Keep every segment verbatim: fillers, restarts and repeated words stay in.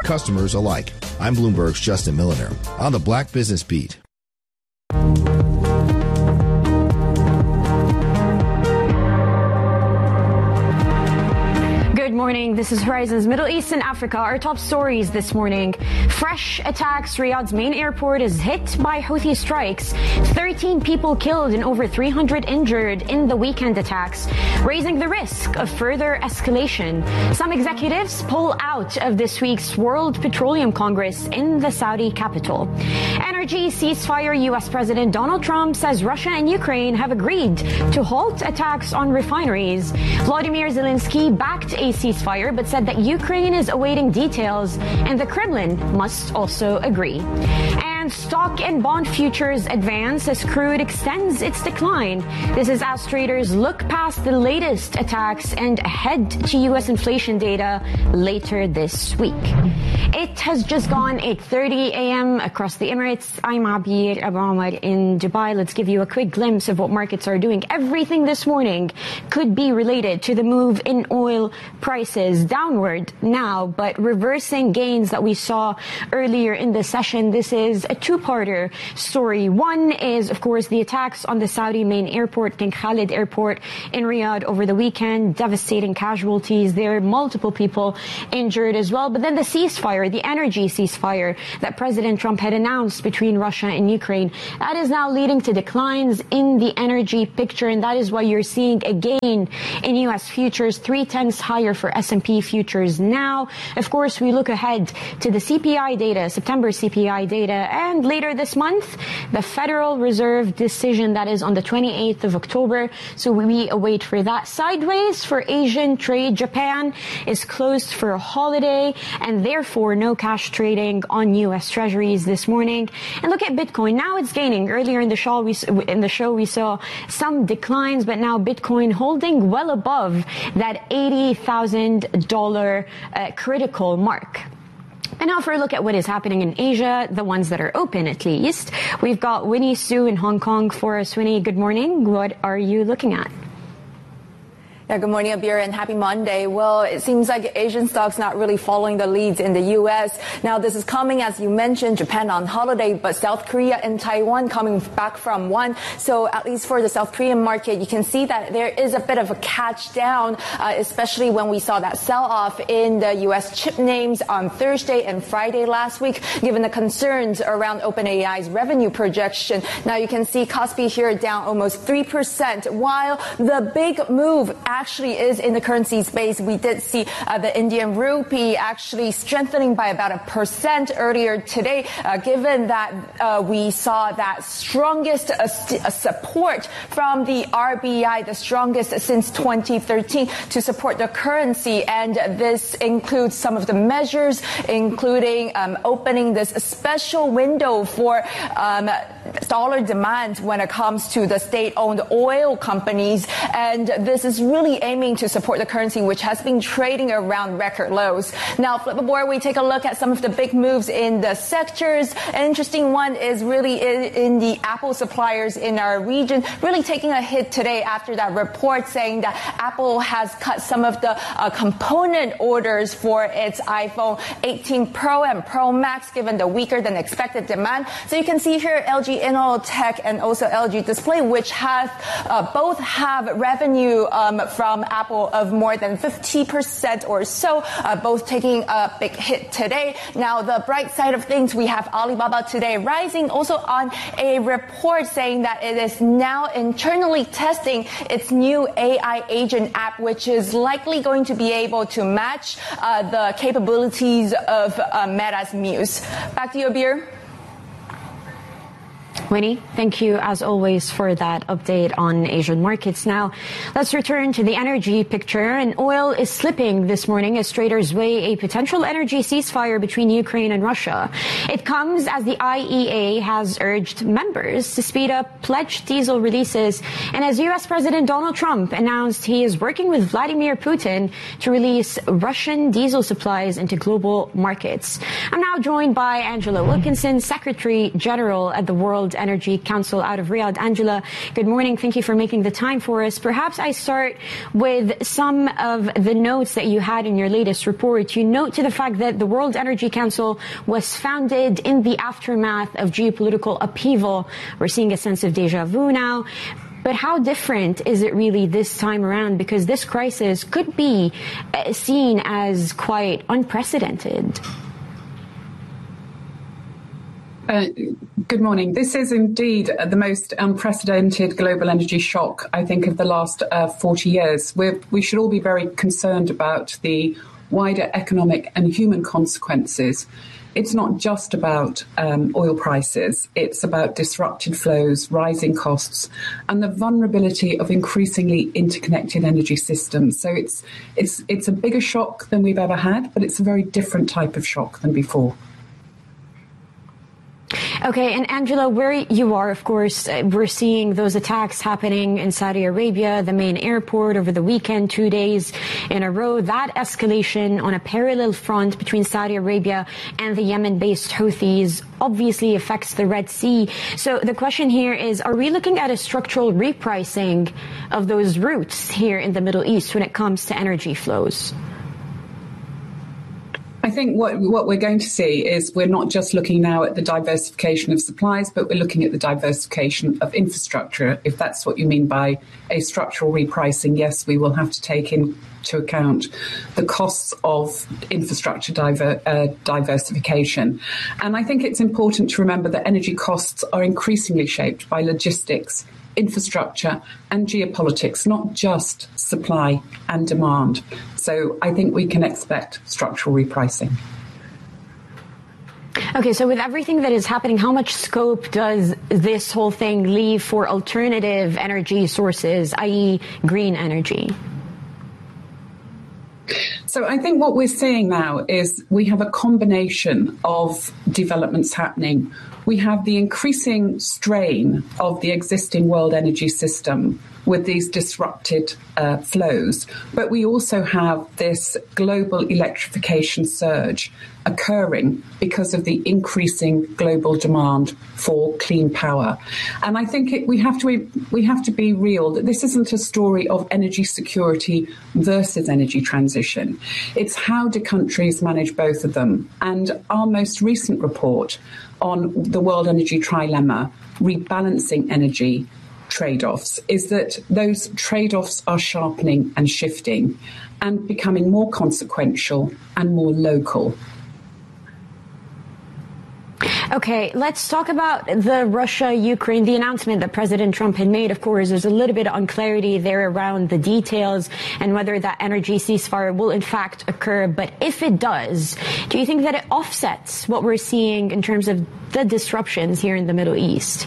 customers alike. I'm Bloomberg's Justin Milliner on the Black Business Beat. Good morning. This is Horizon's Middle East and Africa. Our top stories this morning. Fresh attacks. Riyadh's main airport is hit by Houthi strikes. thirteen people killed and over three hundred injured in the weekend attacks, raising the risk of further escalation. Some executives pull out of this week's World Petroleum Congress in the Saudi capital. Energy ceasefire. U S President Donald Trump says Russia and Ukraine have agreed to halt attacks on refineries. Vladimir Zelensky backed a ceasefire but said that Ukraine is awaiting details and the Kremlin must also agree. And stock and bond futures advance as crude extends its decline. This is as traders look past the latest attacks and ahead to U S inflation data later this week. It has just gone eight thirty a.m. across the Emirates. I'm Abir Abamar in Dubai. Let's give you a quick glimpse of what markets are doing. Everything this morning could be related to the move in oil prices downward now, but reversing gains that we saw earlier in the session. This is a two-parter story. One is, of course, the attacks on the Saudi main airport, King Khalid Airport in Riyadh over the weekend, devastating casualties there, multiple people injured as well. But then the ceasefire, the energy ceasefire that President Trump had announced between Russia and Ukraine, that is now leading to declines in the energy picture, and that is why you're seeing a gain in U S futures, three tenths higher for S and P futures now. Of course, we look ahead to the C P I data, September C P I data, and later this month, the Federal Reserve decision that is on the twenty-eighth of October. So we await for that. Sideways for Asian trade. Japan is closed for a holiday and therefore no cash trading on U S Treasuries this morning. And look at Bitcoin. Now it's gaining. Earlier in the show, we, in the show, we saw some declines, but now Bitcoin holding well above that eighty thousand dollars uh, critical mark. And now for a look at what is happening in Asia, the ones that are open at least. We've got Winnie Su in Hong Kong for us. Winnie, good morning. What are you looking at? Yeah, good morning, Abir, and happy Monday. Well, it seems like Asian stocks not really following the leads in the U S. Now, this is coming, as you mentioned, Japan on holiday, but South Korea and Taiwan coming back from one. So at least for the South Korean market, you can see that there is a bit of a catch down, uh, especially when we saw that sell-off in the U S chip names on Thursday and Friday last week, given the concerns around OpenAI's revenue projection. Now, you can see Kospi here down almost three percent, while the big move actually is in the currency space. We did see uh, the Indian rupee actually strengthening by about a percent earlier today, uh, given that uh, we saw that strongest uh, st- uh, support from the R B I, the strongest since twenty thirteen, to support the currency. And this includes some of the measures, including um, opening this special window for um, dollar demand when it comes to the state-owned oil companies. And this is really aiming to support the currency, which has been trading around record lows. Now, Flipboard, we take a look at some of the big moves in the sectors. An interesting one is really in, in the Apple suppliers in our region, really taking a hit today after that report saying that Apple has cut some of the uh, component orders for its iPhone eighteen Pro and Pro Max, given the weaker than expected demand. So you can see here L G Innotek and also L G Display, which have uh, both have revenue um, from Apple of more than fifty percent or so, uh, both taking a big hit today. Now, the bright side of things, we have Alibaba today rising also on a report saying that it is now internally testing its new A I agent app, which is likely going to be able to match uh, the capabilities of uh, Meta's Muse. Back to you, Abir. Winnie, thank you as always for that update on Asian markets. Now, let's return to the energy picture. And oil is slipping this morning as traders weigh a potential energy ceasefire between Ukraine and Russia. It comes as the I E A has urged members to speed up pledged diesel releases, and as U S President Donald Trump announced he is working with Vladimir Putin to release Russian diesel supplies into global markets. I'm now joined by Angela Wilkinson, Secretary General at the World Energy Council out of Riyadh. Angela, good morning. Thank you for making the time for us. Perhaps I start with some of the notes that you had in your latest report. You note to the fact that the World Energy Council was founded in the aftermath of geopolitical upheaval. We're seeing a sense of deja vu now. But how different is it really this time around? Because this crisis could be seen as quite unprecedented. Uh, good morning. This is indeed the most unprecedented global energy shock, I think, of the last uh, forty years. We're, we should all be very concerned about the wider economic and human consequences. It's not just about um, oil prices. It's about disrupted flows, rising costs, and the vulnerability of increasingly interconnected energy systems. So it's it's it's a bigger shock than we've ever had, but it's a very different type of shock than before. Okay, and Angela, where you are, of course, uh, we're seeing those attacks happening in Saudi Arabia, the main airport over the weekend, two days in a row. That escalation on a parallel front between Saudi Arabia and the Yemen-based Houthis obviously affects the Red Sea. So the question here is, are we looking at a structural repricing of those routes here in the Middle East when it comes to energy flows? I think what what we're going to see is we're not just looking now at the diversification of supplies, but we're looking at the diversification of infrastructure. If that's what you mean by a structural repricing, yes, we will have to take into account the costs of infrastructure diver, uh, diversification. And I think it's important to remember that energy costs are increasingly shaped by logistics, infrastructure and geopolitics, not just supply and demand. So I think we can expect structural repricing. Okay, so with everything that is happening, how much scope does this whole thing leave for alternative energy sources, that is green energy? So I think what we're seeing now is we have a combination of developments happening. We have the increasing strain of the existing world energy system with these disrupted uh, flows, but we also have this global electrification surge occurring because of the increasing global demand for clean power. And I think it, we have to we have to be real that this isn't a story of energy security versus energy transition. It's how do countries manage both of them. And our most recent report on the World Energy Trilemma, rebalancing energy trade-offs, is that those trade-offs are sharpening and shifting and becoming more consequential and more local. Okay, let's talk about the Russia-Ukraine, the announcement that President Trump had made. Of course, there's a little bit of unclarity there around the details and whether that energy ceasefire will in fact occur. But if it does, do you think that it offsets what we're seeing in terms of the disruptions here in the Middle East?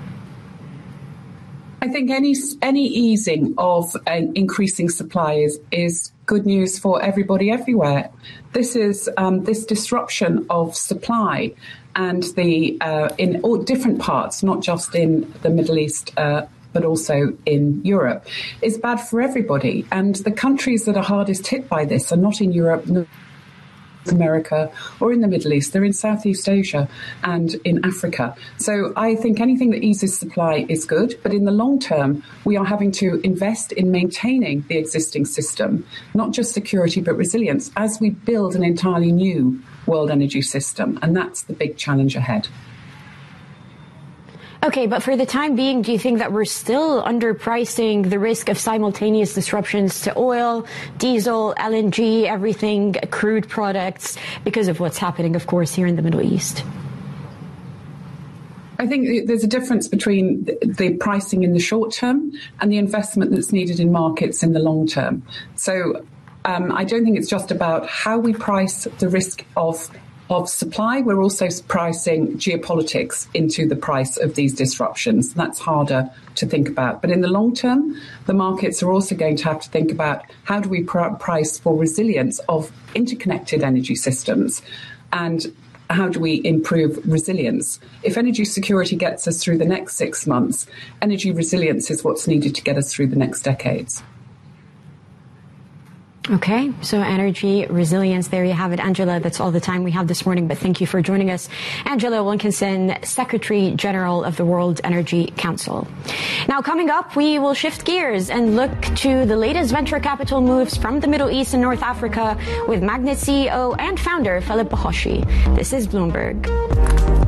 I think any any easing of an increasing supply is, is good news for everybody everywhere. This is um, this disruption of supply and the uh, in all different parts, not just in the Middle East, uh, but also in Europe, is bad for everybody. And the countries that are hardest hit by this are not in Europe, North America, or in the Middle East. They're in Southeast Asia and in Africa. So I think anything that eases supply is good. But in the long term, we are having to invest in maintaining the existing system, not just security, but resilience, as we build an entirely new world energy system. And that's the big challenge ahead. Okay, but for the time being, do you think that we're still underpricing the risk of simultaneous disruptions to oil, diesel, L N G, everything, crude products, because of what's happening, of course, here in the Middle East? I think there's a difference between the pricing in the short term and the investment that's needed in markets in the long term. So um, I don't think it's just about how we price the risk of of supply. We're also pricing geopolitics into the price of these disruptions. That's harder to think about. But in the long term, the markets are also going to have to think about how do we pr- price for resilience of interconnected energy systems, and how do we improve resilience? If energy security gets us through the next six months, energy resilience is what's needed to get us through the next decades. Okay, so energy resilience, there you have it. Angela, that's all the time we have this morning, but thank you for joining us. Angela Wilkinson, Secretary General of the World Energy Council. Now, coming up, we will shift gears and look to the latest venture capital moves from the Middle East and North Africa with Magnet C E O and founder Philip Bakhoshi. This is Bloomberg.